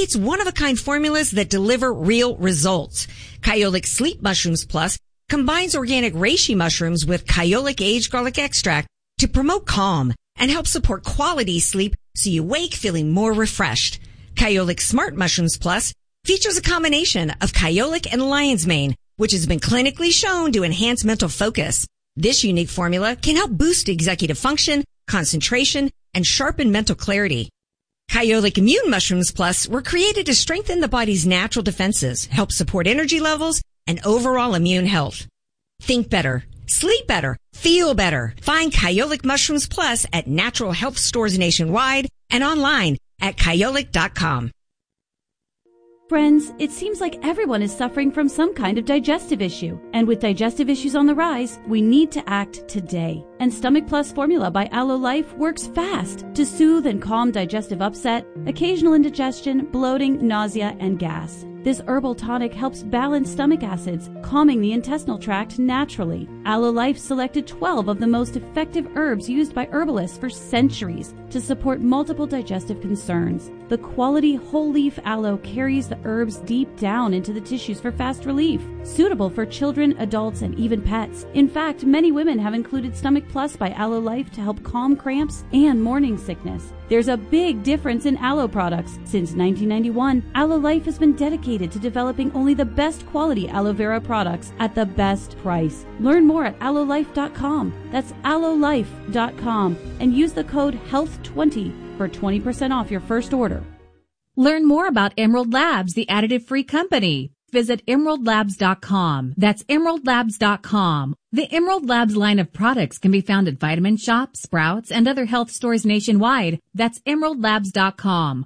creates one-of-a-kind formulas that deliver real results. Kyolic Sleep Mushrooms Plus combines organic reishi mushrooms with Kyolic aged garlic extract to promote calm and help support quality sleep so you wake feeling more refreshed. Kyolic Smart Mushrooms Plus features a combination of Kyolic and lion's mane, which has been clinically shown to enhance mental focus. This unique formula can help boost executive function, concentration, and sharpen mental clarity. Kyolic Immune Mushrooms Plus were created to strengthen the body's natural defenses, help support energy levels, and overall immune health. Think better, sleep better, feel better. Find Kyolic Mushrooms Plus at natural health stores nationwide and online at kyolic.com. Friends, it seems like everyone is suffering from some kind of digestive issue. And with digestive issues on the rise, we need to act today. And Stomach Plus formula by Aloe Life works fast to soothe and calm digestive upset, occasional indigestion, bloating, nausea, and gas. This herbal tonic helps balance stomach acids, calming the intestinal tract naturally. Aloe Life selected 12 of the most effective herbs used by herbalists for centuries to support multiple digestive concerns. The quality whole leaf aloe carries the herbs deep down into the tissues for fast relief, suitable for children, adults, and even pets. In fact, many women have included Stomach Plus by Aloe Life to help calm cramps and morning sickness. There's a big difference in aloe products. Since 1991, Aloe Life has been dedicated to developing only the best quality aloe vera products at the best price. Learn more at aloelife.com. That's aloelife.com and use the code HEALTH20 for 20% off your first order. Learn more about Emerald Labs, the additive-free company. Visit emeraldlabs.com. That's emeraldlabs.com. The Emerald Labs line of products can be found at Vitamin Shoppe, Sprouts, and other health stores nationwide. That's emeraldlabs.com.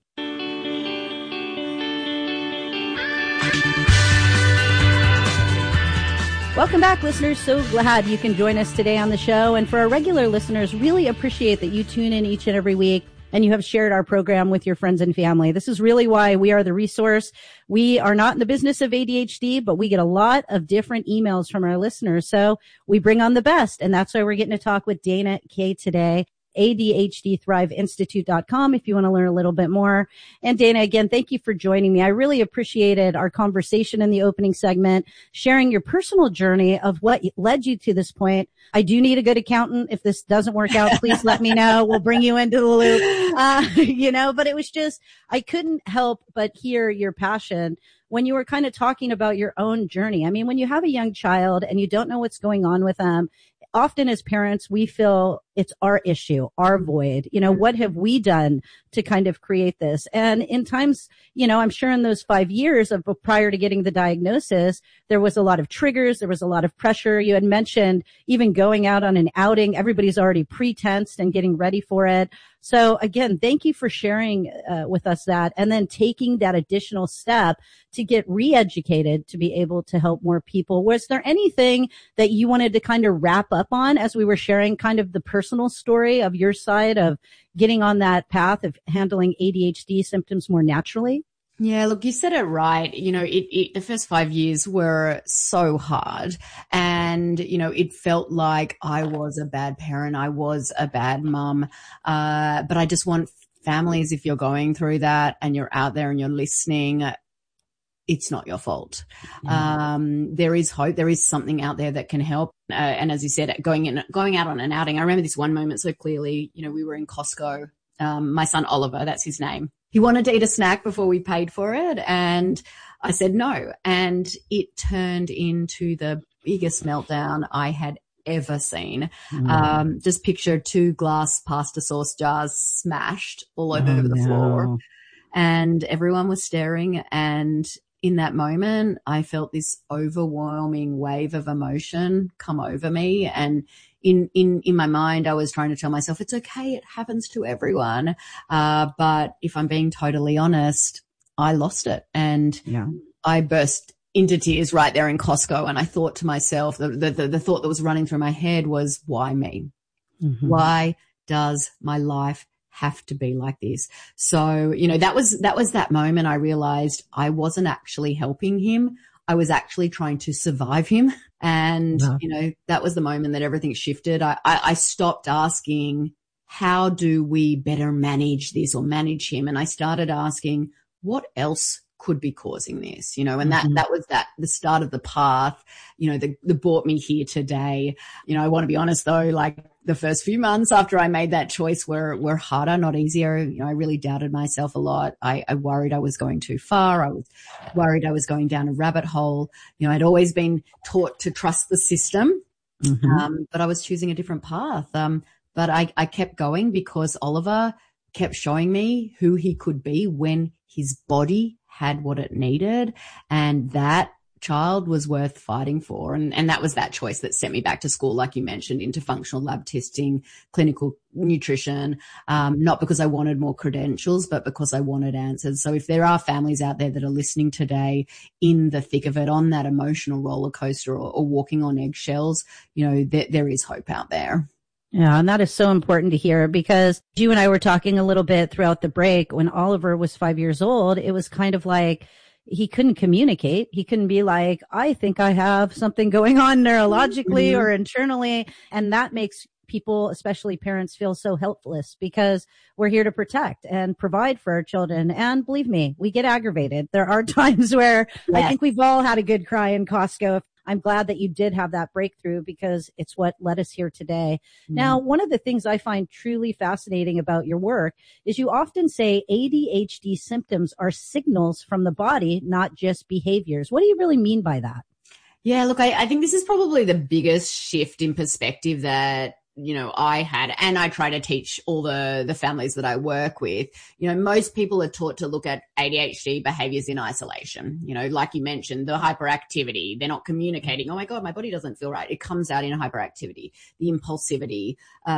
Welcome back, listeners. So glad you can join us today on the show. And for our regular listeners, really appreciate that you tune in each and every week and you have shared our program with your friends and family. This is really why we are the resource. We are not in the business of ADHD, but we get a lot of different emails from our listeners. So we bring on the best. And that's why we're getting to talk with Dana Kay today. ADHDthriveinstitute.com if you want to learn a little bit more. And Dana, again, thank you for joining me. I really appreciated our conversation in the opening segment, sharing your personal journey of what led you to this point. I do need a good accountant. If this doesn't work out, please let me know. We'll bring you into the loop. But it was just, I couldn't help but hear your passion when you were kind of talking about your own journey. I mean, when you have a young child and you don't know what's going on with them, often as parents, we feel it's our issue, our void. What have we done to kind of create this? And in times, I'm sure in those 5 years of prior to getting the diagnosis, there was a lot of triggers. There was a lot of pressure. You had mentioned even going out on an outing. Everybody's already pre-tensed and getting ready for it. So again, thank you for sharing with us that, and then taking that additional step to get re-educated to be able to help more people. Was there anything that you wanted to kind of wrap up on as we were sharing kind of the personal story of your side of getting on that path of handling ADHD symptoms more naturally? Yeah, look, you said it right. The first 5 years were so hard, and, it felt like I was a bad parent. I was a bad mum. But I just want families, if you're going through that and you're out there and you're listening, it's not your fault. There is hope. There is something out there that can help. And as you said, going out on an outing, I remember this one moment so clearly. We were in Costco. My son, Oliver, that's his name. He wanted to eat a snack before we paid for it, and I said no. And it turned into the biggest meltdown I had ever seen. Just picture 2 glass pasta sauce jars smashed all over the floor, and everyone was staring. And in that moment, I felt this overwhelming wave of emotion come over me. And in my mind, I was trying to tell myself, it's okay. It happens to everyone. But if I'm being totally honest, I lost it, and I burst into tears right there in Costco. And I thought to myself, the thought that was running through my head was, why me? Mm-hmm. Why does my life have to be like this? So, that was that moment I realized I wasn't actually helping him. I was actually trying to survive him. And, that was the moment that everything shifted. I stopped asking, how do we better manage this or manage him? And I started asking, what else could be causing this, and that was the start of the path, that brought me here today. I want to be honest though, like the first few months after I made that choice were harder, not easier. I really doubted myself a lot. I worried I was going too far. I was worried I was going down a rabbit hole. I'd always been taught to trust the system, but I was choosing a different path. But I kept going because Oliver kept showing me who he could be when his body had what it needed, and that child was worth fighting for. And that was that choice that sent me back to school, like you mentioned, into functional lab testing, clinical nutrition, not because I wanted more credentials, but because I wanted answers. So if there are families out there that are listening today in the thick of it, on that emotional roller coaster or walking on eggshells, there is hope out there. Yeah, and that is so important to hear, because you and I were talking a little bit throughout the break. When Oliver was 5 years old, it was kind of like he couldn't communicate. He couldn't be like, I think I have something going on neurologically or internally. And that makes people, especially parents, feel so helpless, because we're here to protect and provide for our children. And believe me, we get aggravated. There are times where I think we've all had a good cry in Costco. I'm glad that you did have that breakthrough, because it's what led us here today. Now, one of the things I find truly fascinating about your work is you often say ADHD symptoms are signals from the body, not just behaviors. What do you really mean by that? Yeah, look, I think this is probably the biggest shift in perspective that I had, and I try to teach all the families that I work with. Most people are taught to look at ADHD behaviors in isolation. Like you mentioned, the hyperactivity, they're not communicating. Oh my God, my body doesn't feel right. It comes out in hyperactivity, the impulsivity,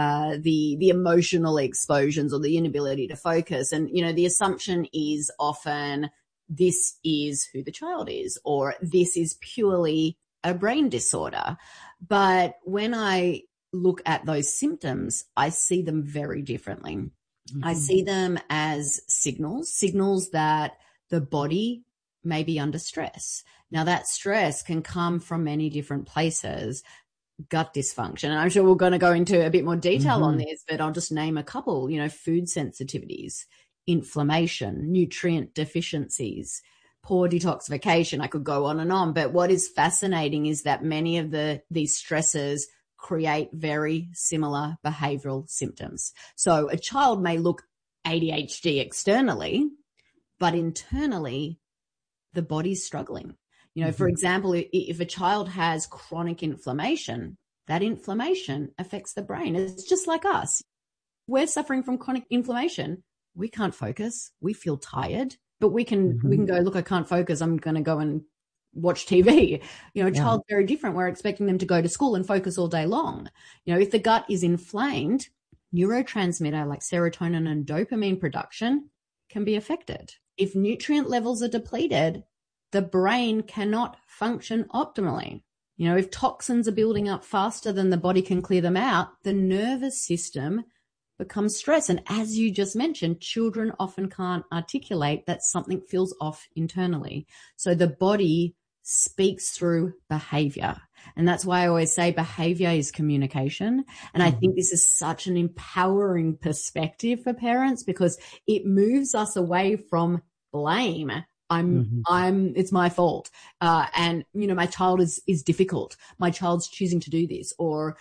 the emotional explosions, or the inability to focus. And, the assumption is often this is who the child is, or this is purely a brain disorder. But when I look at those symptoms, I see them very differently. I see them as signals that the body may be under stress. Now, that stress can come from many different places. Gut dysfunction, and I'm sure we're going to go into a bit more detail on this, but I'll just name a couple. Food sensitivities, inflammation, nutrient deficiencies, poor detoxification. I could go on and on, but what is fascinating is that many of these stresses create very similar behavioral symptoms. So a child may look ADHD externally, but internally the body's struggling. For example, if a child has chronic inflammation, that inflammation affects the brain. It's just like us. We're suffering from chronic inflammation. We can't focus. We feel tired, but we can go, look, I can't focus. I'm going to go and watch TV. A child's very different. We're expecting them to go to school and focus all day long. If the gut is inflamed, neurotransmitter like serotonin and dopamine production can be affected. If nutrient levels are depleted, the brain cannot function optimally. If toxins are building up faster than the body can clear them out, the nervous system becomes stressed. And as you just mentioned, children often can't articulate that something feels off internally. So the body speaks through behavior. And that's why I always say behavior is communication. And I think this is such an empowering perspective for parents, because it moves us away from blame. It's my fault. And, my child is difficult. My child's choosing to do this. Or,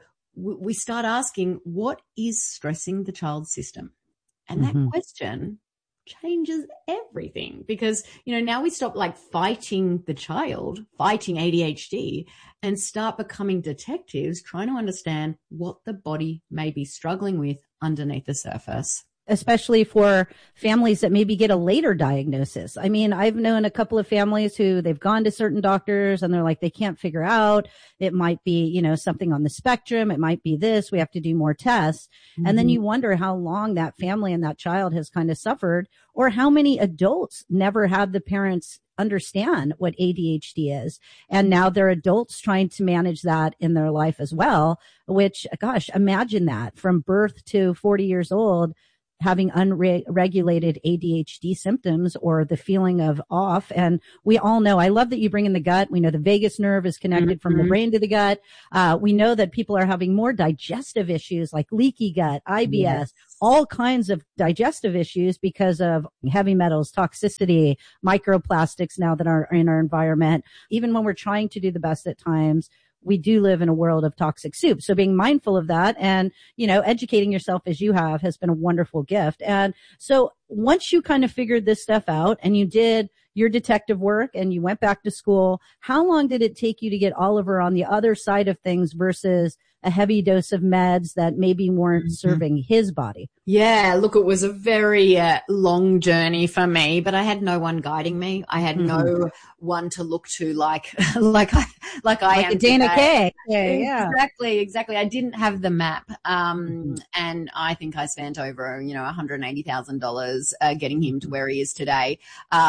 we start asking, what is stressing the child's system? And that question changes everything, because, now we stop fighting the child, fighting ADHD, and start becoming detectives, trying to understand what the body may be struggling with underneath the surface. Especially for families that maybe get a later diagnosis. I mean, I've known a couple of families who they've gone to certain doctors and they're like, they can't figure out. It might be, something on the spectrum. It might be this. We have to do more tests. And then you wonder how long that family and that child has kind of suffered, or how many adults never had the parents understand what ADHD is. And now they're adults trying to manage that in their life as well, which, gosh, imagine that from birth to 40 years old, having unregulated ADHD symptoms or the feeling of off. And we all know, I love that you bring in the gut. We know the vagus nerve is connected from the brain to the gut. We know that people are having more digestive issues like leaky gut, IBS, all kinds of digestive issues because of heavy metals, toxicity, microplastics now that are in our environment. Even when we're trying to do the best at times, we do live in a world of toxic soup. So being mindful of that and, educating yourself as you have has been a wonderful gift. And so once you kind of figured this stuff out and you did your detective work and you went back to school, how long did it take you to get Oliver on the other side of things versus a heavy dose of meds that maybe weren't serving his body? Yeah, look, it was a very long journey for me, but I had no one guiding me. I had no one to look to like I am Dana today. Kay. Yeah. Exactly. I didn't have the map. And I think I spent over, $180,000 getting him to where he is today.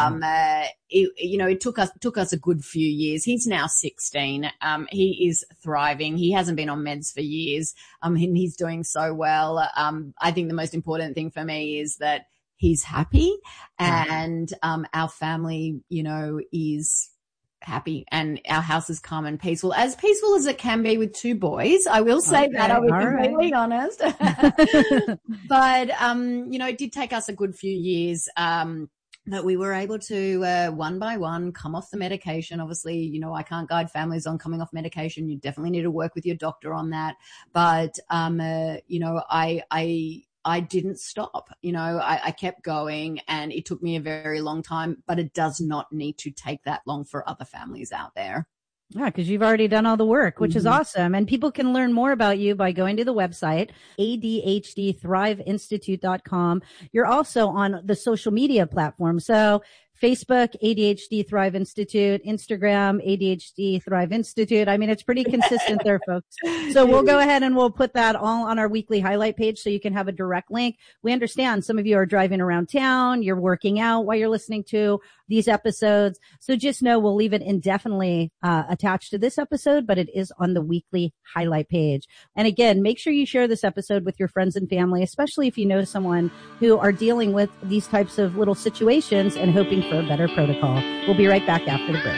It took us a good few years. He's now 16. He is thriving. He hasn't been on meds for years. And he's doing so well. I think the most important thing for me is that he's happy and, our family, is happy and our house is calm and peaceful as it can be with two boys. I will say that. I was completely honest. But, it did take us a good few years, that we were able to, one by one, come off the medication. Obviously, I can't guide families on coming off medication. You definitely need to work with your doctor on that. But, I didn't stop. I kept going and it took me a very long time, but it does not need to take that long for other families out there. Yeah, because you've already done all the work, which is awesome. And people can learn more about you by going to the website, ADHDThriveInstitute.com. You're also on the social media platform. So Facebook, ADHD Thrive Institute, Instagram, ADHD Thrive Institute. I mean, it's pretty consistent there, folks. So we'll go ahead and we'll put that all on our weekly highlight page so you can have a direct link. We understand some of you are driving around town. You're working out while you're listening to these episodes. So just know we'll leave it indefinitely attached to this episode, but it is on the weekly highlight page. And again, make sure you share this episode with your friends and family, especially if you know someone who are dealing with these types of little situations and hoping for a better protocol. We'll be right back after the break.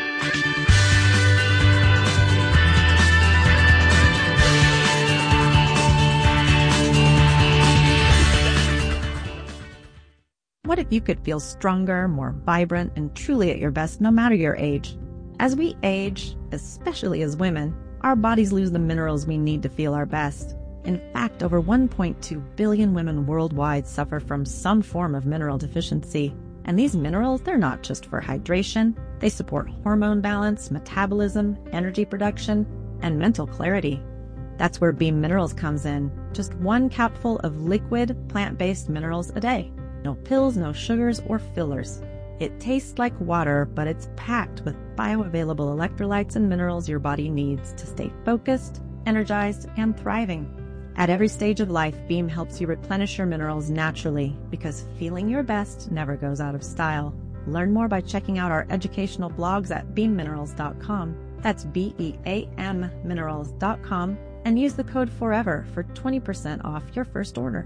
What if you could feel stronger, more vibrant, and truly at your best no matter your age? As we age, especially as women, our bodies lose the minerals we need to feel our best. In fact, over 1.2 billion women worldwide suffer from some form of mineral deficiency. And these minerals, they're not just for hydration. They support hormone balance, metabolism, energy production, and mental clarity. That's where Beam Minerals comes in. Just one capful of liquid, plant-based minerals a day. No pills, no sugars, or fillers. It tastes like water, but it's packed with bioavailable electrolytes and minerals your body needs to stay focused, energized, and thriving. At every stage of life, Beam helps you replenish your minerals naturally because feeling your best never goes out of style. Learn more by checking out our educational blogs at beamminerals.com. That's BEAM minerals.com and use the code FOREVER for 20% off your first order.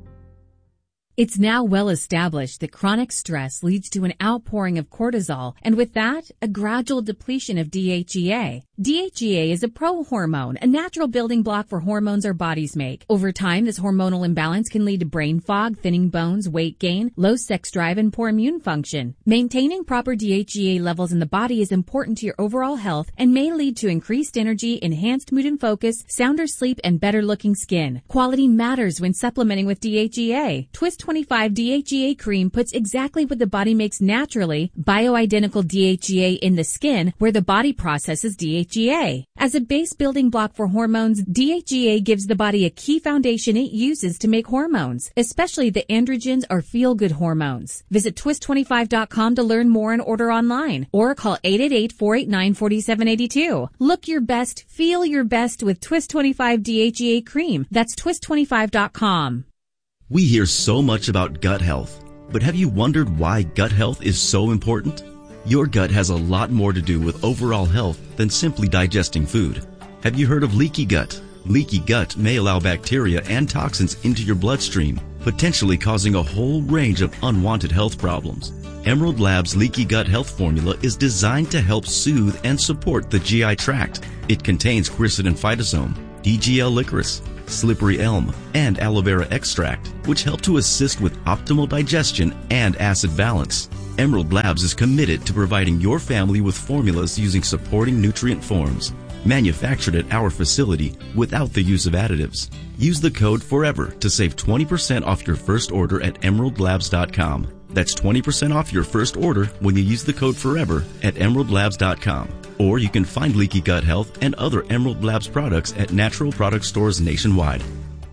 It's now well established that chronic stress leads to an outpouring of cortisol, and with that, a gradual depletion of DHEA. DHEA is a prohormone, a natural building block for hormones our bodies make. Over time, this hormonal imbalance can lead to brain fog, thinning bones, weight gain, low sex drive, and poor immune function. Maintaining proper DHEA levels in the body is important to your overall health and may lead to increased energy, enhanced mood and focus, sounder sleep, and better looking skin. Quality matters when supplementing with DHEA. Twist 25 DHEA cream puts exactly what the body makes naturally, bioidentical DHEA in the skin where the body processes DHEA. As a base building block for hormones, DHEA gives the body a key foundation it uses to make hormones, especially the androgens or feel-good hormones. Visit twist25.com to learn more and order online, or call 888-489-4782. Look your best, feel your best with Twist 25 DHEA cream. That's twist25.com. We hear so much about gut health, but have you wondered why gut health is so important? Your gut has a lot more to do with overall health than simply digesting food. Have you heard of leaky gut? Leaky gut may allow bacteria and toxins into your bloodstream, potentially causing a whole range of unwanted health problems. Emerald Labs Leaky Gut Health Formula is designed to help soothe and support the GI tract. It contains quercetin phytosome, DGL licorice, slippery elm, and aloe vera extract, which help to assist with optimal digestion and acid balance. Emerald Labs is committed to providing your family with formulas using supporting nutrient forms, manufactured at our facility without the use of additives. Use the code FOREVER to save 20% off your first order at emeraldlabs.com. That's 20% off your first order when you use the code FOREVER at emeraldlabs.com. Or you can find Leaky Gut Health and other Emerald Labs products at natural product stores nationwide.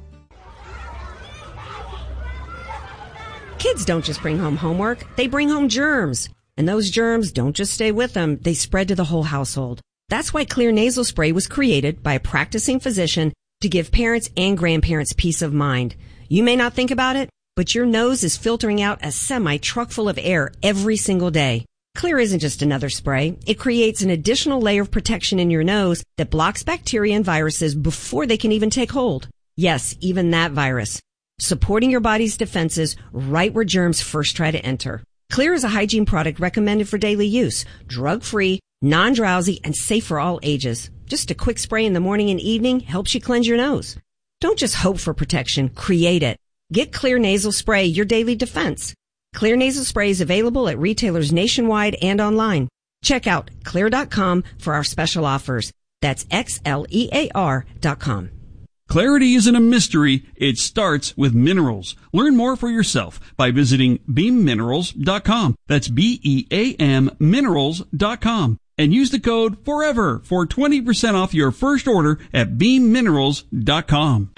Kids don't just bring home homework, they bring home germs. And those germs don't just stay with them, they spread to the whole household. That's why Xlear nasal spray was created by a practicing physician to give parents and grandparents peace of mind. You may not think about it, but your nose is filtering out a semi-truck full of air every single day. Xlear isn't just another spray. It creates an additional layer of protection in your nose that blocks bacteria and viruses before they can even take hold. Yes, even that virus. Supporting your body's defenses right where germs first try to enter. Xlear is a hygiene product recommended for daily use, drug-free, non-drowsy, and safe for all ages. Just a quick spray in the morning and evening helps you cleanse your nose. Don't just hope for protection, create it. Get Xlear nasal spray, your daily defense. Xlear nasal spray is available at retailers nationwide and online. Check out Xlear.com for our special offers. That's XLEAR.com. Clarity isn't a mystery. It starts with minerals. Learn more for yourself by visiting beamminerals.com. That's BEAM minerals.com. And use the code FOREVER for 20% off your first order at beamminerals.com.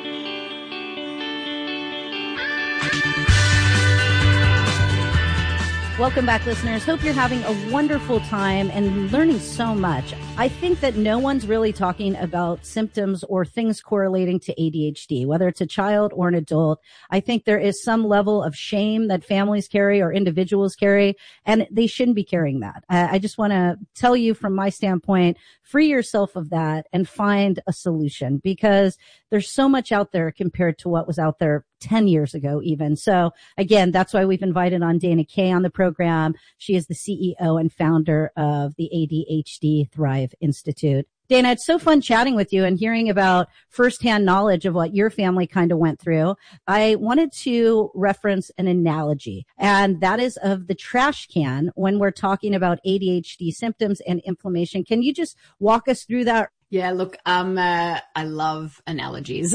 Welcome back, listeners. Hope you're having a wonderful time and learning so much. I think that no one's really talking about symptoms or things correlating to ADHD, whether it's a child or an adult. I think there is some level of shame that families carry or individuals carry, and they shouldn't be carrying that. I just want to tell you from my standpoint, free yourself of that and find a solution, because there's so much out there compared to what was out there 10 years ago even. So again, that's why we've invited on Dana Kay on the program. She is the CEO and founder of the ADHD Thrive Institute. Dana, it's so fun chatting with you and hearing about firsthand knowledge of what your family kind of went through. I wanted to reference an analogy, and that is of the trash can when we're talking about ADHD symptoms and inflammation. Can you just walk us through that? Yeah, look, I love analogies. So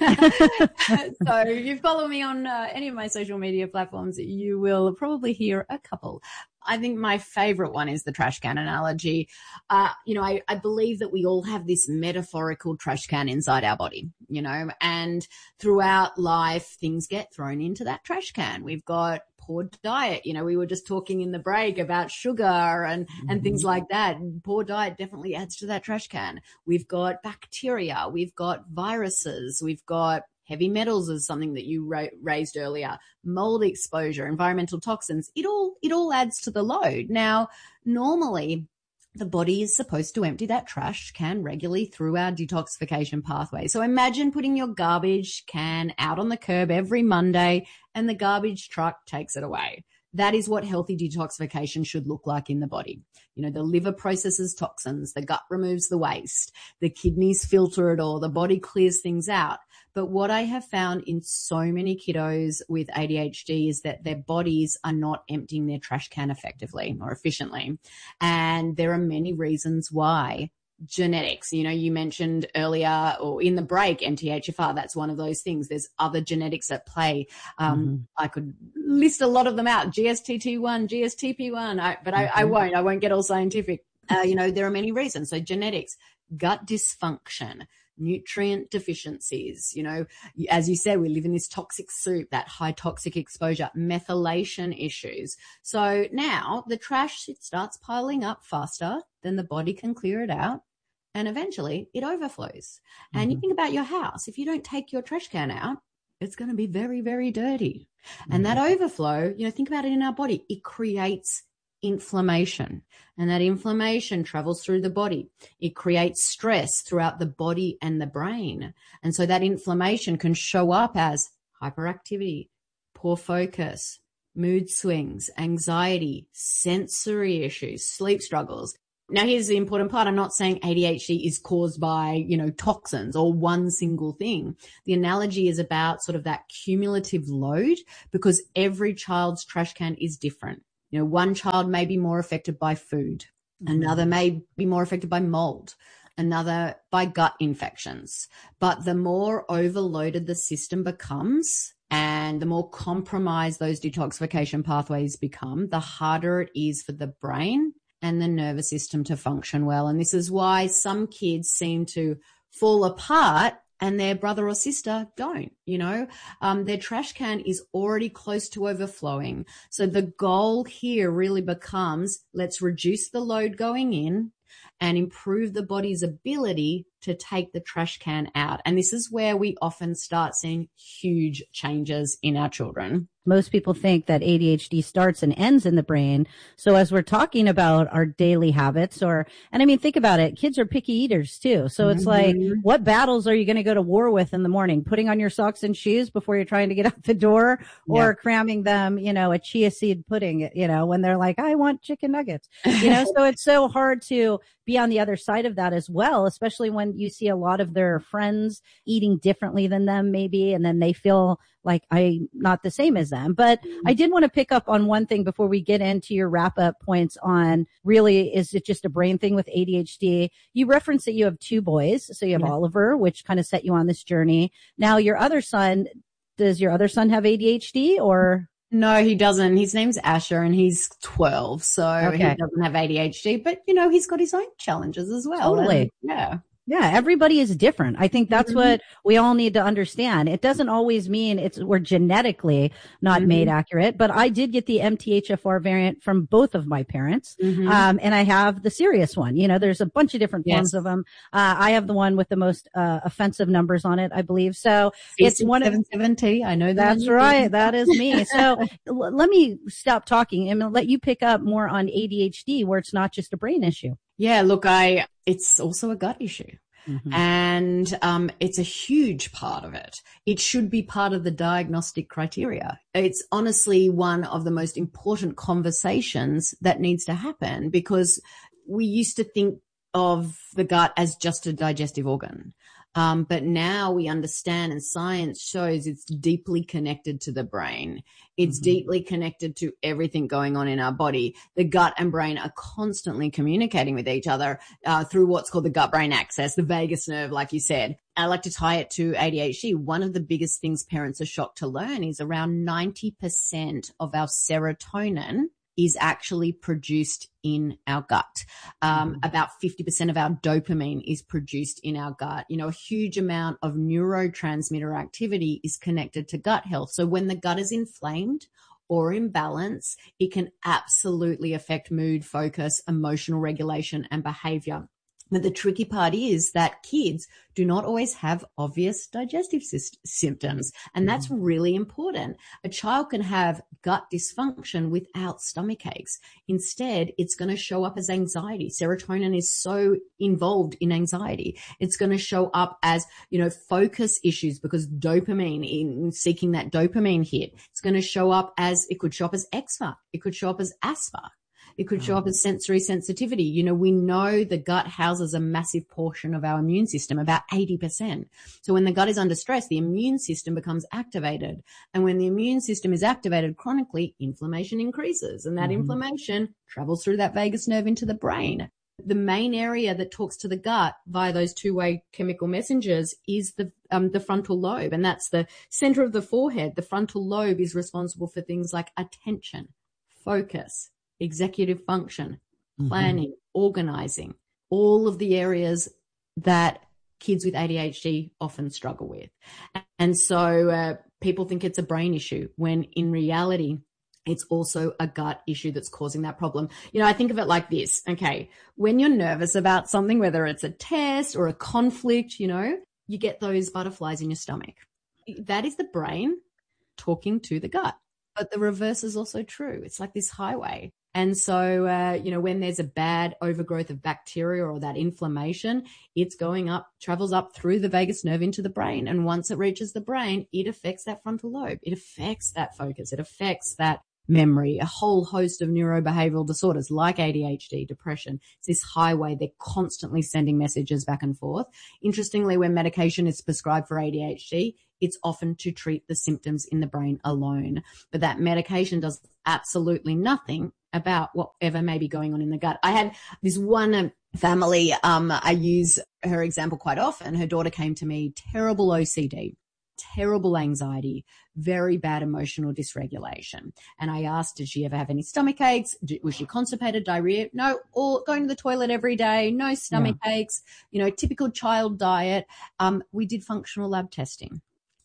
if you follow me on any of my social media platforms, you will probably hear a couple. I think my favorite one is the trash can analogy. I believe that we all have this metaphorical trash can inside our body, and throughout life, things get thrown into that trash can. We've got poor diet. We were just talking in the break about sugar and things like that. Poor diet definitely adds to that trash can. We've got bacteria. We've got viruses. We've got heavy metals is something that you raised earlier, mold exposure, environmental toxins. It all adds to the load. Now, normally, the body is supposed to empty that trash can regularly through our detoxification pathway. So imagine putting your garbage can out on the curb every Monday and the garbage truck takes it away. That is what healthy detoxification should look like in the body. The liver processes toxins, the gut removes the waste, the kidneys filter it all, the body clears things out. But what I have found in so many kiddos with ADHD is that their bodies are not emptying their trash can effectively or efficiently. And there are many reasons why. Genetics, you mentioned earlier or in the break, MTHFR, that's one of those things. There's other genetics at play. I could list a lot of them out, GSTT1, GSTP1, but I won't get all scientific. There are many reasons. So genetics, gut dysfunction, nutrient deficiencies, as you said, we live in this toxic soup, that high toxic exposure, methylation issues. So now the trash, it starts piling up faster than the body can clear it out. And eventually it overflows. And you think about your house. If you don't take your trash can out, it's going to be very, very dirty. And that overflow, think about it in our body. It creates inflammation, and that inflammation travels through the body. It creates stress throughout the body and the brain. And so that inflammation can show up as hyperactivity, poor focus, mood swings, anxiety, sensory issues, sleep struggles. Now, here's the important part. I'm not saying ADHD is caused by, toxins or one single thing. The analogy is about sort of that cumulative load, because every child's trash can is different. One child may be more affected by food. Another may be more affected by mold. Another by gut infections. But the more overloaded the system becomes and the more compromised those detoxification pathways become, the harder it is for the brain and the nervous system to function well. And this is why some kids seem to fall apart and their brother or sister don't, their trash can is already close to overflowing. So the goal here really becomes, let's reduce the load going in and improve the body's ability to take the trash can out. And this is where we often start seeing huge changes in our children. Most people think that ADHD starts and ends in the brain. So as we're talking about our daily habits think about it, kids are picky eaters too. So it's like, what battles are you going to go to war with in the morning? Putting on your socks and shoes before you're trying to get out the door, or cramming them, a chia seed pudding, when they're like, I want chicken nuggets, so it's so hard to be on the other side of that as well, especially when you see a lot of their friends eating differently than them maybe, and then they feel like I'm not the same as them. But I did want to pick up on one thing before we get into your wrap up points on really, is it just a brain thing with ADHD? You referenced that you have 2 boys. So you have Oliver, which kind of set you on this journey. Now your other son, does your other son have ADHD or? No, he doesn't. His name's Asher and he's 12. So he doesn't have ADHD, but he's got his own challenges as well. Totally. Yeah, everybody is different. I think that's what we all need to understand. It doesn't always mean we're genetically not made accurate, but I did get the MTHFR variant from both of my parents. And I have the serious one. There's a bunch of different forms of them. I have the one with the most offensive numbers on it, I believe. So it's one of 77T. I know that. That's right. That is me. So let me stop talking and let you pick up more on ADHD, where it's not just a brain issue. Yeah, look, it's also a gut issue. And it's a huge part of it. It should be part of the diagnostic criteria. It's honestly one of the most important conversations that needs to happen, because we used to think of the gut as just a digestive organ. But now we understand, and science shows it's deeply connected to the brain. It's deeply connected to everything going on in our body. The gut and brain are constantly communicating with each other through what's called the gut-brain axis, the vagus nerve, like you said. I like to tie it to ADHD. One of the biggest things parents are shocked to learn is around 90% of our serotonin is actually produced in our gut. About 50% of our dopamine is produced in our gut. A huge amount of neurotransmitter activity is connected to gut health. So when the gut is inflamed or imbalance, it can absolutely affect mood, focus, emotional regulation, and behavior. But the tricky part is that kids do not always have obvious digestive symptoms. And that's really important. A child can have gut dysfunction without stomach aches. Instead, it's going to show up as anxiety. Serotonin is so involved in anxiety. It's going to show up as, focus issues, because dopamine, in seeking that dopamine hit. It's going to show up as, it could show up as eczema. It could show up as asthma. It could show up as sensory sensitivity. We know the gut houses a massive portion of our immune system, about 80%. So when the gut is under stress, the immune system becomes activated. And when the immune system is activated chronically, inflammation increases. And that inflammation travels through that vagus nerve into the brain. The main area that talks to the gut via those two-way chemical messengers is the frontal lobe. And that's the center of the forehead. The frontal lobe is responsible for things like attention, focus, executive function, planning, organizing, all of the areas that kids with ADHD often struggle with. And so people think it's a brain issue, when in reality, it's also a gut issue that's causing that problem. I think of it like this. Okay. When you're nervous about something, whether it's a test or a conflict, you get those butterflies in your stomach. That is the brain talking to the gut. But the reverse is also true. It's like this highway. And so, when there's a bad overgrowth of bacteria or that inflammation, it's going up, travels up through the vagus nerve into the brain. And once it reaches the brain, it affects that frontal lobe. It affects that focus. It affects that memory, a whole host of neurobehavioral disorders like ADHD, depression. It's this highway. They're constantly sending messages back and forth. Interestingly, when medication is prescribed for ADHD, it's often to treat the symptoms in the brain alone. But that medication does absolutely nothing about whatever may be going on in the gut. I had this one family, I use her example quite often. Her daughter came to me, terrible OCD, terrible anxiety, very bad emotional dysregulation. And I asked, did she ever have any stomach aches? Was she constipated, diarrhea? No. Or going to the toilet every day? No stomach aches, typical child diet. We did functional lab testing,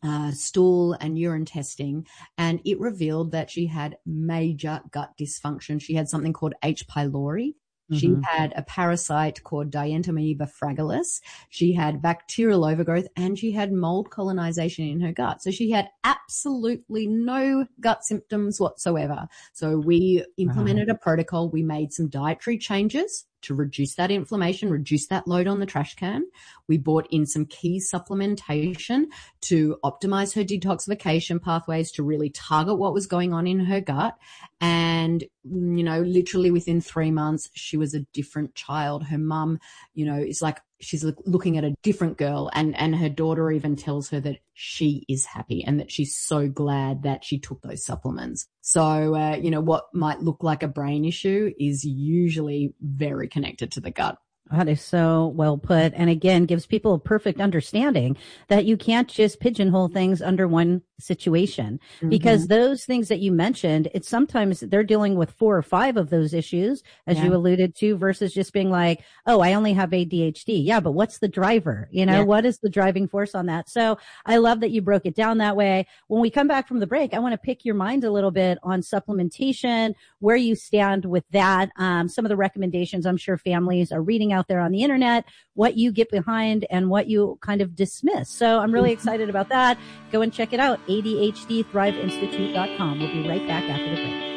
stool and urine testing, and it revealed that she had major gut dysfunction. She had something called H. pylori. She had a parasite called Dientomoeba fragilis. She had bacterial overgrowth, and she had mold colonization in her gut. So she had absolutely no gut symptoms whatsoever. So we implemented a protocol. We made some dietary changes to reduce that inflammation, reduce that load on the trash can. We brought in some key supplementation to optimize her detoxification pathways, to really target what was going on in her gut. And, literally within 3 months, she was a different child. Her mum, is like, she's looking at a different girl, and her daughter even tells her that she is happy and that she's so glad that she took those supplements. So, what might look like a brain issue is usually very connected to the gut. That is so well put. And again, gives people a perfect understanding that you can't just pigeonhole things under one situation, because those things that you mentioned, it's sometimes they're dealing with 4 or 5 of those issues, as you alluded to, versus just being like, oh, I only have ADHD. Yeah, but what's the driver? What is the driving force on that? So I love that you broke it down that way. When we come back from the break, I want to pick your mind a little bit on supplementation, where you stand with that, some of the recommendations I'm sure families are reading out there on the internet, what you get behind and what you kind of dismiss. So I'm really excited about that. Go and check it out. ADHDThriveInstitute.com. We'll be right back after the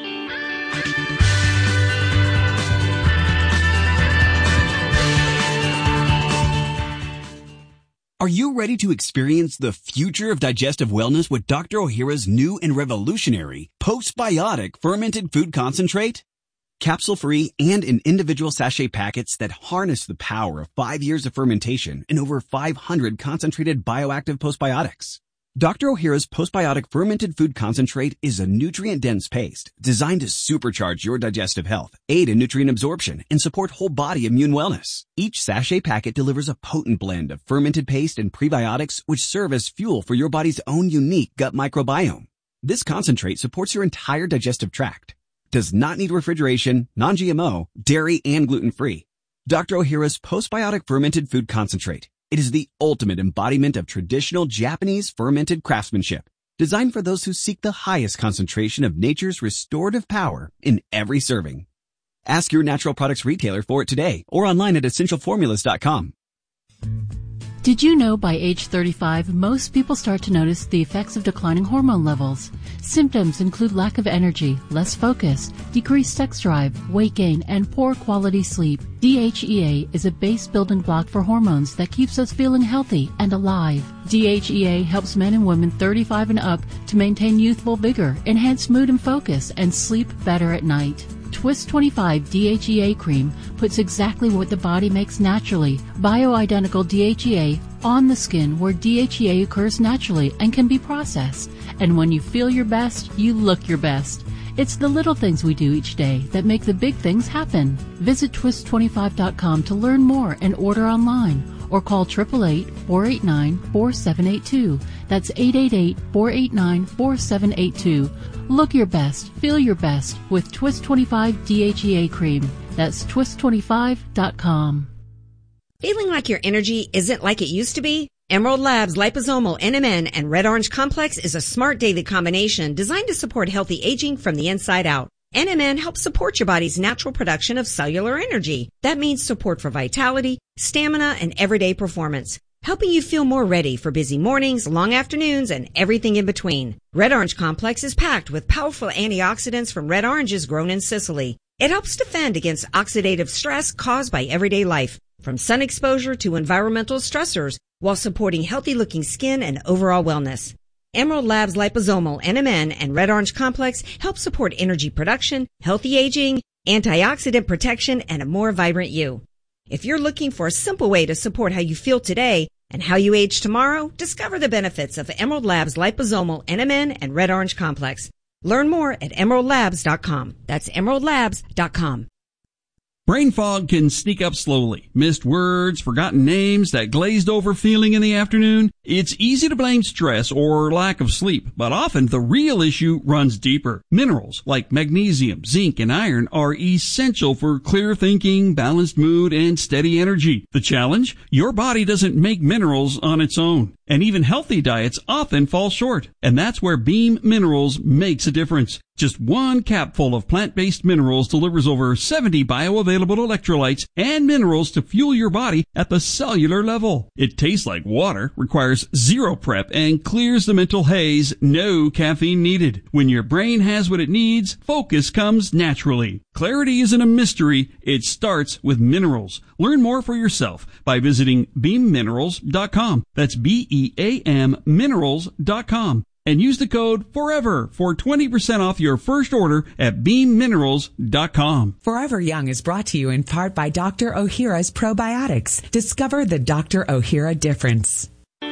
break. Are you ready to experience the future of digestive wellness with Dr. Ohhira's new and revolutionary postbiotic fermented food concentrate? Capsule-free and in individual sachet packets that harness the power of 5 years of fermentation and over 500 concentrated bioactive postbiotics. Dr. Ohhira's postbiotic fermented food concentrate is a nutrient-dense paste designed to supercharge your digestive health, aid in nutrient absorption, and support whole body immune wellness. Each sachet packet delivers a potent blend of fermented paste and prebiotics which serve as fuel for your body's own unique gut microbiome. This concentrate supports your entire digestive tract, does not need refrigeration, non-GMO, dairy, and gluten-free. Dr. Ohhira's postbiotic fermented food concentrate. It is the ultimate embodiment of traditional Japanese fermented craftsmanship, designed for those who seek the highest concentration of nature's restorative power in every serving. Ask your natural products retailer for it today or online at essentialformulas.com. Did you know by age 35, most people start to notice the effects of declining hormone levels? Symptoms include lack of energy, less focus, decreased sex drive, weight gain, and poor quality sleep. DHEA is a base building block for hormones that keeps us feeling healthy and alive. DHEA helps men and women 35 and up to maintain youthful vigor, enhance mood and focus, and sleep better at night. Twist 25 DHEA cream puts exactly what the body makes naturally, bioidentical DHEA, on the skin where DHEA occurs naturally and can be processed. And when you feel your best, you look your best. It's the little things we do each day that make the big things happen. Visit twist25.com to learn more and order online, or call 888-489-4782. That's 888-489-4782. Look your best, feel your best with Twist 25 DHEA cream. That's twist25.com. Feeling like your energy isn't like it used to be? Emerald Labs Liposomal NMN and Red Orange Complex is a smart daily combination designed to support healthy aging from the inside out. NMN helps support your body's natural production of cellular energy. That means support for vitality, stamina, and everyday performance, helping you feel more ready for busy mornings, long afternoons, and everything in between. Red Orange Complex is packed with powerful antioxidants from red oranges grown in Sicily. It helps defend against oxidative stress caused by everyday life, from sun exposure to environmental stressors, while supporting healthy-looking skin and overall wellness. Emerald Labs Liposomal NMN and Red Orange Complex help support energy production, healthy aging, antioxidant protection, and a more vibrant you. If you're looking for a simple way to support how you feel today and how you age tomorrow, discover the benefits of Emerald Labs Liposomal NMN and Red Orange Complex. Learn more at emeraldlabs.com. That's emeraldlabs.com. Brain fog can sneak up slowly. Missed words, forgotten names, that glazed over feeling in the afternoon. It's easy to blame stress or lack of sleep, but often the real issue runs deeper. Minerals like magnesium, zinc, and iron are essential for clear thinking, balanced mood, and steady energy. The challenge? Your body doesn't make minerals on its own. And even healthy diets often fall short. And that's where Beam Minerals makes a difference. Just one capful of plant-based minerals delivers over 70 bioavailable electrolytes and minerals to fuel your body at the cellular level. It tastes like water, requires zero prep, and clears the mental haze. No caffeine needed. When your brain has what it needs, focus comes naturally. Clarity isn't a mystery. It starts with minerals. Learn more for yourself by visiting beamminerals.com. That's BEAM minerals.com. And use the code FOREVER for 20% off your first order at beamminerals.com. Forever Young is brought to you in part by Dr. Ohhira's Probiotics. Discover the Dr. Ohhira difference.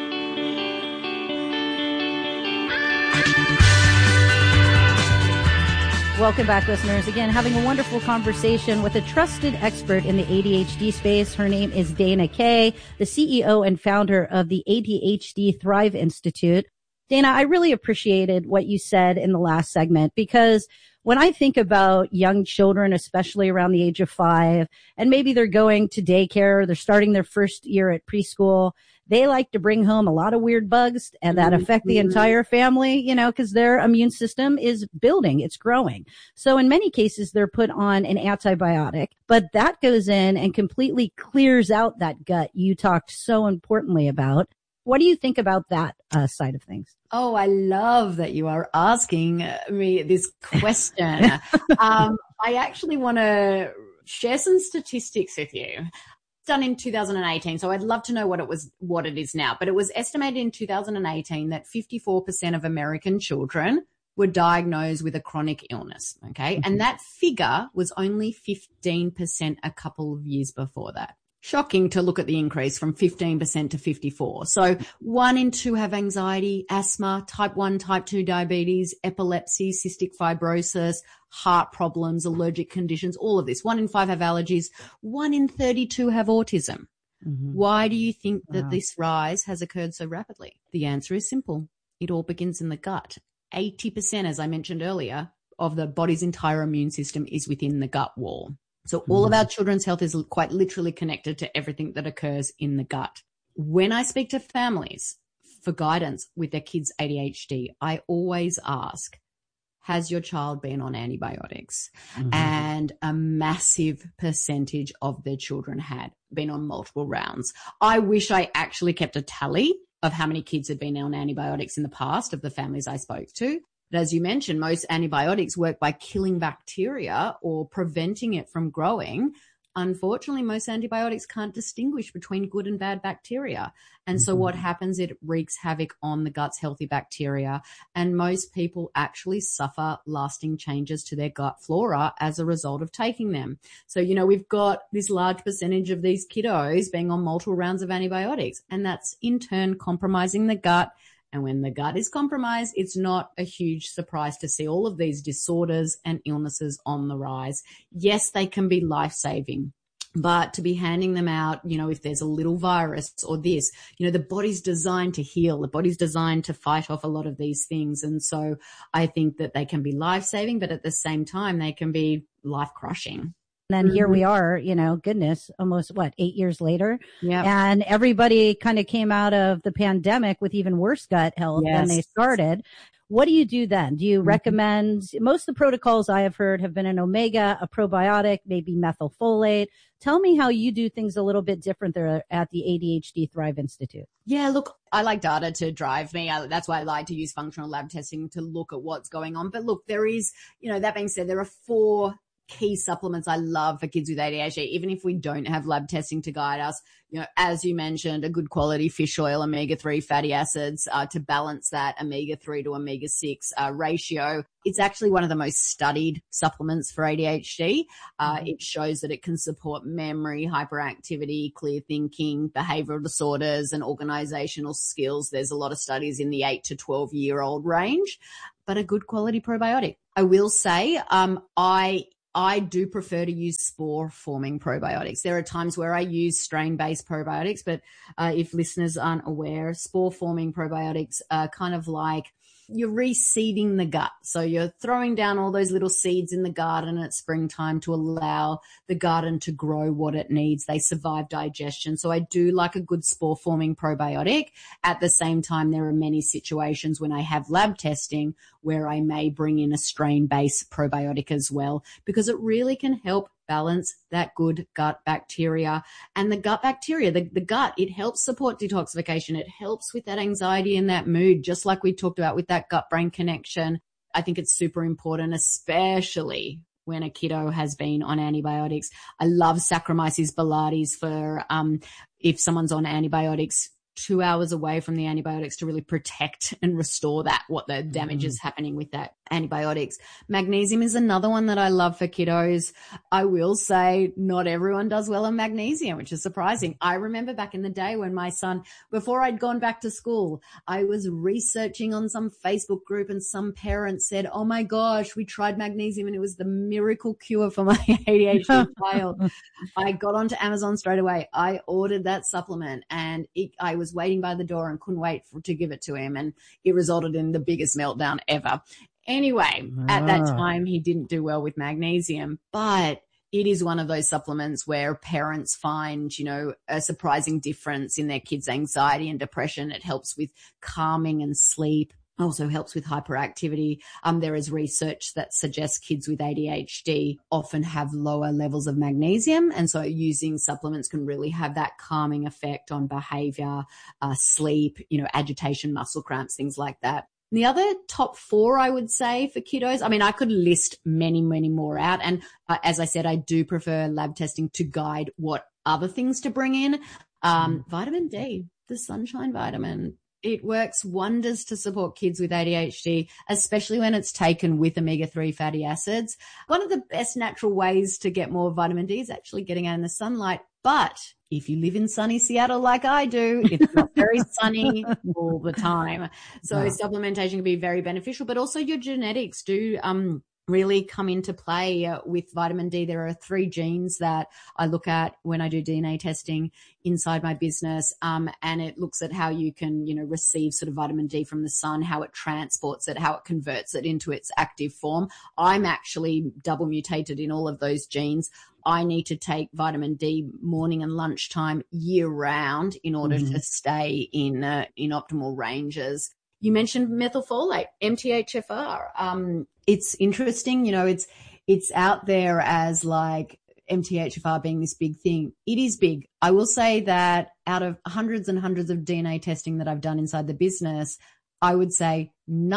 Welcome back, listeners. Again, having a wonderful conversation with a trusted expert in the ADHD space. Her name is Dana Kay, the CEO and founder of the ADHD Thrive Institute. Dana, I really appreciated what you said in the last segment, because when I think about young children, especially around the age of 5, and maybe they're going to daycare, they're starting their first year at preschool, they like to bring home a lot of weird bugs and that affect the entire family, because their immune system is building, it's growing. So in many cases, they're put on an antibiotic, but that goes in and completely clears out that gut you talked so importantly about. What do you think about that side of things? Oh, I love that you are asking me this question. I actually want to share some statistics with you. Done in 2018, so I'd love to know what it is now. But it was estimated in 2018 that 54% of American children were diagnosed with a chronic illness. Okay, mm-hmm. And that figure was only 15% a couple of years before that. Shocking to look at the increase from 15% to 54%. So 1 in 2 have anxiety, asthma, type 1, type 2 diabetes, epilepsy, cystic fibrosis, heart problems, allergic conditions, all of this. 1 in 5 have allergies. 1 in 32 have autism. Mm-hmm. Why do you think that this rise has occurred so rapidly? The answer is simple. It all begins in the gut. 80%, as I mentioned earlier, of the body's entire immune system is within the gut wall. So all of our children's health is quite literally connected to everything that occurs in the gut. When I speak to families for guidance with their kids' ADHD, I always ask, has your child been on antibiotics? Mm-hmm. And a massive percentage of their children had been on multiple rounds. I wish I actually kept a tally of how many kids had been on antibiotics in the past of the families I spoke to. But as you mentioned, most antibiotics work by killing bacteria or preventing it from growing. Unfortunately, most antibiotics can't distinguish between good and bad bacteria. And so what happens, it wreaks havoc on the gut's healthy bacteria. And most people actually suffer lasting changes to their gut flora as a result of taking them. So, we've got this large percentage of these kiddos being on multiple rounds of antibiotics, and that's in turn compromising the gut. And when the gut is compromised, it's not a huge surprise to see all of these disorders and illnesses on the rise. Yes, they can be life-saving, but to be handing them out, if there's a little virus or this, the body's designed to heal. The body's designed to fight off a lot of these things. And so I think that they can be life-saving, but at the same time, they can be life-crushing. Then here we are, goodness, almost 8 years later. Yeah. And everybody kind of came out of the pandemic with even worse gut health than they started. What do you do then? Do you recommend, most of the protocols I have heard have been an omega, a probiotic, maybe methylfolate. Tell me how you do things a little bit different there at the ADHD Thrive Institute. Yeah, look, I like data to drive me. That's why I like to use functional lab testing to look at what's going on. But look, there is, that being said, there are 4 key supplements I love for kids with ADHD, even if we don't have lab testing to guide us. As you mentioned, a good quality fish oil, omega-3 fatty acids, to balance that omega-3 to omega-6 ratio. It's actually one of the most studied supplements for ADHD. It shows that it can support memory, hyperactivity, clear thinking, behavioral disorders, and organizational skills. There's a lot of studies in the 8 to 12-year-old range, but a good quality probiotic. I will say, I do prefer to use spore-forming probiotics. There are times where I use strain-based probiotics, but if listeners aren't aware, spore-forming probiotics are kind of like you're reseeding the gut. So you're throwing down all those little seeds in the garden at springtime to allow the garden to grow what it needs. They survive digestion. So I do like a good spore-forming probiotic. At the same time, there are many situations when I have lab testing where I may bring in a strain-based probiotic as well, because it really can help balance that good gut bacteria. And the gut bacteria, the gut, it helps support detoxification. It helps with that anxiety and that mood, just like we talked about with that gut-brain connection. I think it's super important, especially when a kiddo has been on antibiotics. I love Saccharomyces boulardii for if someone's on antibiotics, 2 hours away from the antibiotics to really protect and restore that, what the damage is happening with that antibiotics. Magnesium is another one that I love for kiddos. I will say not everyone does well on magnesium, which is surprising. I remember back in the day when my son, before I'd gone back to school, I was researching on some Facebook group and some parents said, oh my gosh, we tried magnesium and it was the miracle cure for my ADHD child. I got onto Amazon straight away. I ordered that supplement and I was waiting by the door and couldn't wait to give it to him. And it resulted in the biggest meltdown ever. Anyway, at that time, he didn't do well with magnesium, but it is one of those supplements where parents find, a surprising difference in their kids' anxiety and depression. It helps with calming and sleep. Also helps with hyperactivity. There is research that suggests kids with ADHD often have lower levels of magnesium. And so using supplements can really have that calming effect on behavior, sleep, agitation, muscle cramps, things like that. The other top 4, I would say, for kiddos, I could list many, many more out. And as I said, I do prefer lab testing to guide what other things to bring in. Vitamin D, the sunshine vitamin. It works wonders to support kids with ADHD, especially when it's taken with omega-3 fatty acids. One of the best natural ways to get more vitamin D is actually getting out in the sunlight. But if you live in sunny Seattle like I do, it's not very sunny all the time. So supplementation can be very beneficial, but also your genetics do really come into play with vitamin D. There are 3 genes that I look at when I do DNA testing inside my business. And it looks at how you can, receive sort of vitamin D from the sun, how it transports it, how it converts it into its active form. I'm actually double mutated in all of those genes. I need to take vitamin D morning and lunchtime year round in order to stay in optimal ranges. You mentioned methylfolate, MTHFR. It's interesting, it's out there as like MTHFR being this big thing. It is big. I will say that out of hundreds and hundreds of DNA testing that I've done inside the business, I would say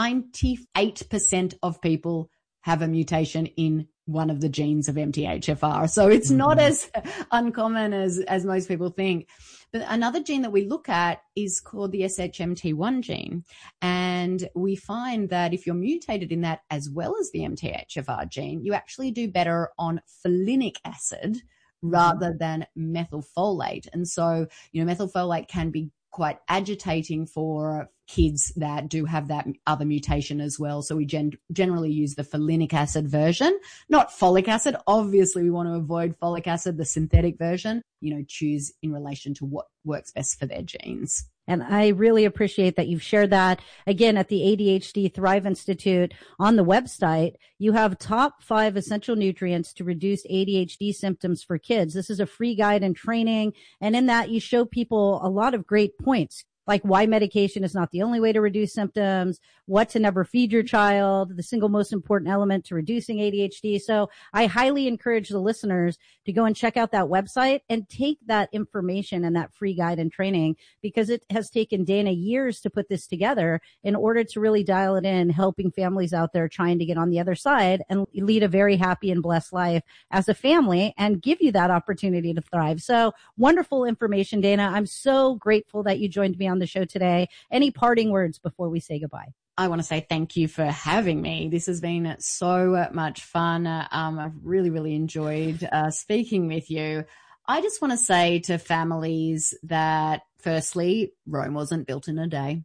98% of people have a mutation in one of the genes of MTHFR. So it's not as uncommon as most people think. But another gene that we look at is called the SHMT1 gene. And we find that if you're mutated in that as well as the MTHFR gene, you actually do better on folinic acid rather than methylfolate. And so, methylfolate can be quite agitating for kids that do have that other mutation as well. So we generally use the folinic acid version, not folic acid. Obviously, we want to avoid folic acid, the synthetic version, choose in relation to what works best for their genes. And I really appreciate that you've shared that. Again, at the ADHD Thrive Institute on the website, you have top 5 essential nutrients to reduce ADHD symptoms for kids. This is a free guide and training. And in that, you show people a lot of great points. like why medication is not the only way to reduce symptoms, what to never feed your child, the single most important element to reducing ADHD. So I highly encourage the listeners to go and check out that website and take that information and that free guide and training, because it has taken Dana years to put this together in order to really dial it in, helping families out there trying to get on the other side and lead a very happy and blessed life as a family and give you that opportunity to thrive. So wonderful information, Dana. I'm so grateful that you joined me on the show today. Any parting words before we say goodbye? I want to say thank you for having me. This has been so much fun. I've really, really enjoyed speaking with you. I just want to say to families that, firstly, Rome wasn't built in a day.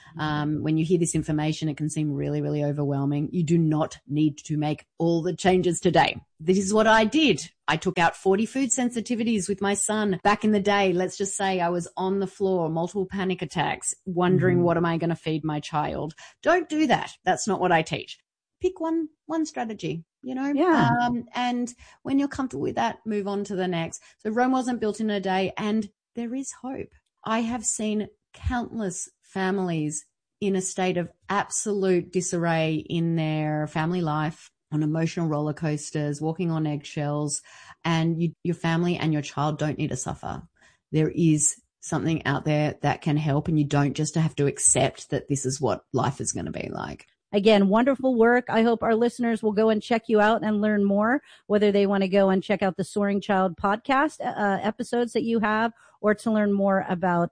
When you hear this information, it can seem really, really overwhelming. You do not need to make all the changes today. This is what I did. I took out 40 food sensitivities with my son back in the day. Let's just say I was on the floor, multiple panic attacks, wondering what am I going to feed my child? Don't do that. That's not what I teach. Pick one strategy, Yeah. And when you're comfortable with that, move on to the next. So Rome wasn't built in a day, and there is hope. I have seen countless families in a state of absolute disarray in their family life, on emotional roller coasters, walking on eggshells, and your family and your child don't need to suffer. There is something out there that can help, and you don't just have to accept that this is what life is going to be like. Again, wonderful work. I hope our listeners will go and check you out and learn more, whether they want to go and check out the Soaring Child podcast episodes that you have, or to learn more about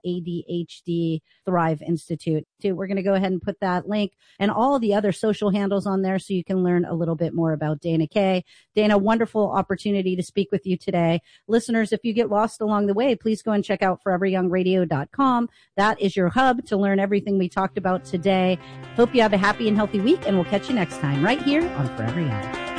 ADHD Thrive Institute. We're going to go ahead and put that link and all the other social handles on there so you can learn a little bit more about Dana Kay. Dana, wonderful opportunity to speak with you today. Listeners, if you get lost along the way, please go and check out foreveryoungradio.com. That is your hub to learn everything we talked about today. Hope you have a happy and healthy week, and we'll catch you next time right here on Forever Young.